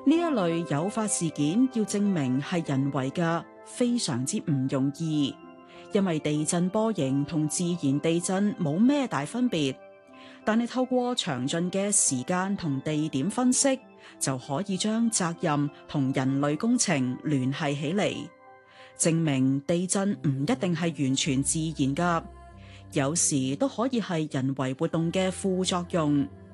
呢一類誘發事件要證明係人為嘅，非常之唔容易，因為地震波形同自然地震冇咩大分別，但係透過詳盡嘅時間同地點分析，就可以將責任同人類工程聯繫起嚟，證明地震唔一定係完全自然㗎，有時都可以係人為活動嘅副作用。